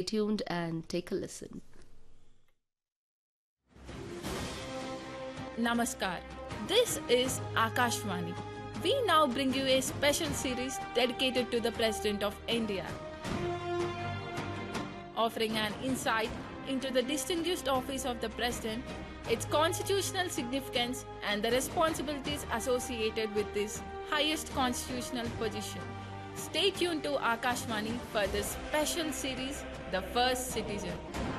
tuned and take a listen. Namaskar. This is Akashvani. We now bring you a special series dedicated to the President of India, offering an insight into the distinguished office of the President, its constitutional significance, and the responsibilities associated with this highest constitutional position. Stay tuned to Akashvani for this special series, The First Citizen.